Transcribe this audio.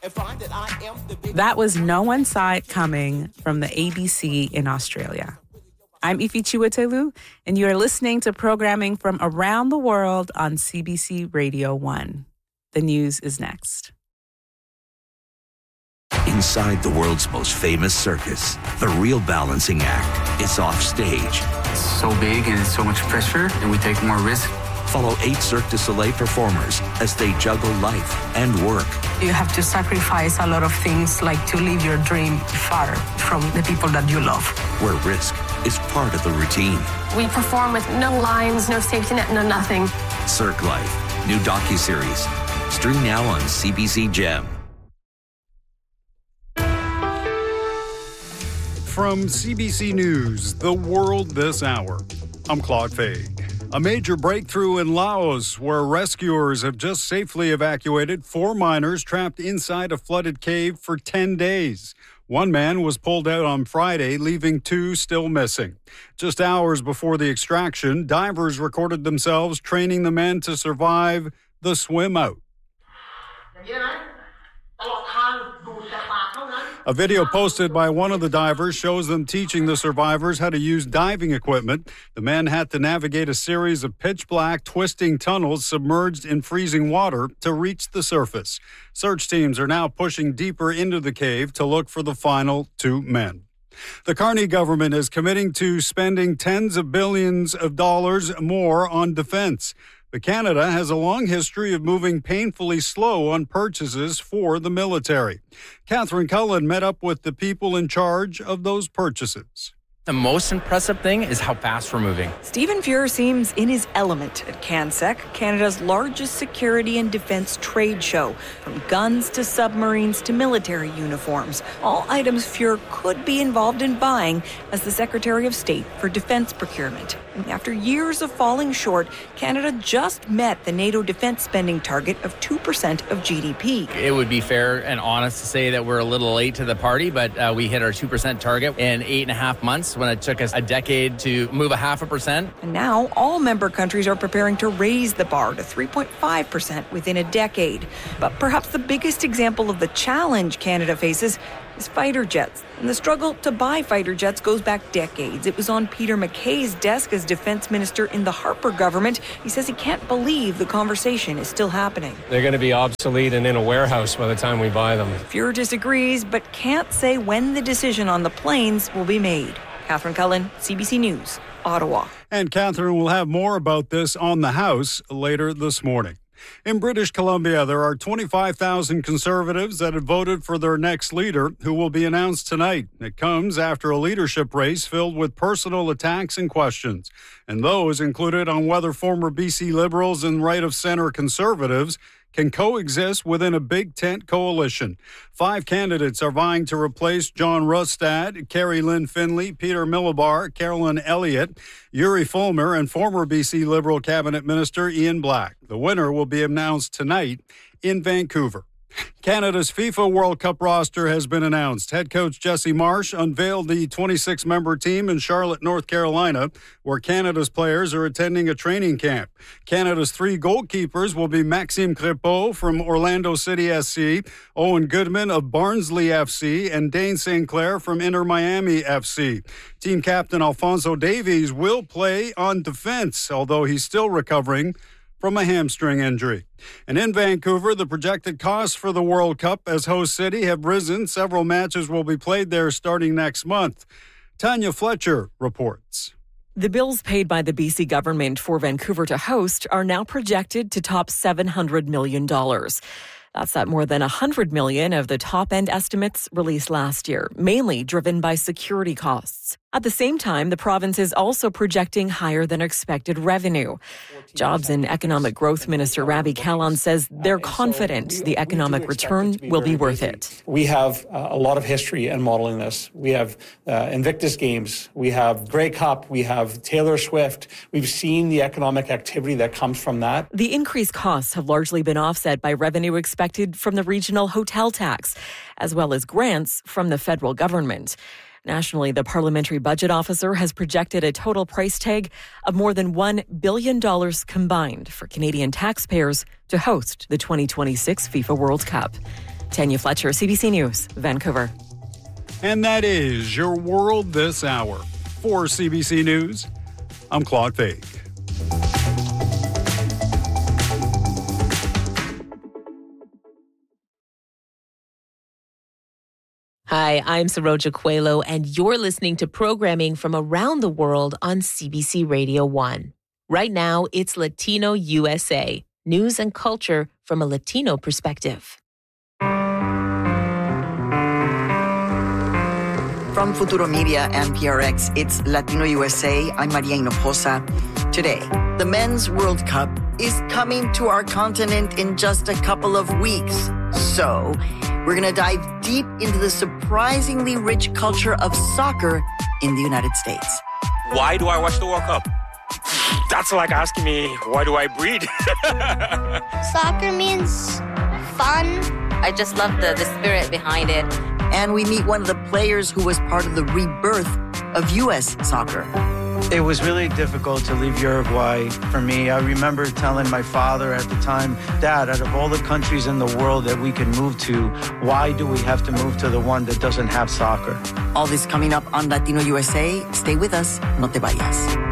That was No One Saw It Coming from the ABC in Australia. I'm Ifi Chiwetelu, and you are listening to programming from around the world on CBC Radio 1. The news is next. Inside the world's most famous circus, the real balancing act is off stage. It's so big and it's so much pressure, and we take more risk. Follow 8 Cirque du Soleil performers as they juggle life and work. You have to sacrifice a lot of things, like to live your dream far from the people that you love. Where risk is part of the routine. We perform with no lines, no safety net, no nothing. Cirque Life, new docuseries. Stream now on CBC Gem. From CBC News, The World This Hour, I'm Claude Fay. A major breakthrough in Laos, where rescuers have just safely evacuated 4 miners trapped inside a flooded cave for 10 days. One man was pulled out on Friday, leaving 2 still missing. Just hours before the extraction, divers recorded themselves training the men to survive the swim out. A video posted by one of the divers shows them teaching the survivors how to use diving equipment. The men had to navigate a series of pitch-black, twisting tunnels submerged in freezing water to reach the surface. Search teams are now pushing deeper into the cave to look for the final 2 men. The Carney government is committing to spending tens of billions of dollars more on defense. But Canada has a long history of moving painfully slow on purchases for the military. Catherine Cullen met up with the people in charge of those purchases. The most impressive thing is how fast we're moving. Stephen Fuhr seems in his element at CanSec, Canada's largest security and defense trade show. From guns to submarines to military uniforms, all items Fuhr could be involved in buying as the Secretary of State for Defense Procurement. And after years of falling short, Canada just met the NATO defense spending target of 2% of GDP. It would be fair and honest to say that we're a little late to the party, but we hit our 2% target in 8.5 months when it took us a decade to move 0.5%. And now all member countries are preparing to raise the bar to 3.5% within a decade. But perhaps the biggest example of the challenge Canada faces is fighter jets. And the struggle to buy fighter jets goes back decades. It was on Peter MacKay's desk as defense minister in the Harper government. He says he can't believe the conversation is still happening. They're going to be obsolete and in a warehouse by the time we buy them. Fuhr disagrees, but can't say when the decision on the planes will be made. Catherine Cullen, CBC News, Ottawa. And Catherine will have more about this on the House later this morning. In British Columbia, there are 25,000 Conservatives that have voted for their next leader, who will be announced tonight. It comes after a leadership race filled with personal attacks and questions, and those included on whether former BC Liberals and right-of-centre Conservatives can coexist within a big tent coalition. 5 candidates are vying to replace John Rustad, Carrie Lynn Finley, Peter Millibar, Carolyn Elliott, Yuri Fulmer, and former BC Liberal Cabinet Minister Ian Black. The winner will be announced tonight in Vancouver. Canada's FIFA World Cup roster has been announced. Head coach Jesse Marsh unveiled the 26-member team in Charlotte, North Carolina, where Canada's players are attending a training camp. Canada's 3 goalkeepers will be Maxime Crépeau from Orlando City SC, Owen Goodman of Barnsley FC, and Dane St. Clair from Inter Miami FC. Team captain Alphonso Davies will play on defense, although he's still recovering from a hamstring injury. And in Vancouver, the projected costs for the World Cup as host city have risen. Several matches will be played there starting next month. Tanya Fletcher reports. The bills paid by the BC government for Vancouver to host are now projected to top $700 million. That's at more than $100 million of the top-end estimates released last year, mainly driven by security costs. At the same time, the province is also projecting higher than expected revenue. Jobs and Economic Growth Minister Ravi Kahlon says they're confident the economic return will be worth it. We have a lot of history in modeling this. We have Invictus Games, we have Grey Cup, we have Taylor Swift. We've seen the economic activity that comes from that. The increased costs have largely been offset by revenue expected from the regional hotel tax, as well as grants from the federal government. Nationally, the Parliamentary Budget Officer has projected a total price tag of more than $1 billion combined for Canadian taxpayers to host the 2026 FIFA World Cup. Tanya Fletcher, CBC News, Vancouver. And that is your world this hour. For CBC News, I'm Claude Fake. Hi, I'm Saroja Coelho, and you're listening to programming from around the world on CBC Radio 1. Right now, it's Latino USA, news and culture from a Latino perspective. From Futuro Media and PRX, it's Latino USA. I'm Maria Hinojosa. Today, the Men's World Cup is coming to our continent in just a couple of weeks. So, we're going to dive deep into the surprisingly rich culture of soccer in the United States. Why do I watch the World Cup? That's like asking me, why do I breed? Soccer means fun. I just love the spirit behind it. And we meet one of the players who was part of the rebirth of U.S. soccer. It was really difficult to leave Uruguay for me. I remember telling my father at the time, Dad, out of all the countries in the world that we can move to, why do we have to move to the one that doesn't have soccer? All this coming up on Latino USA. Stay with us. No te vayas.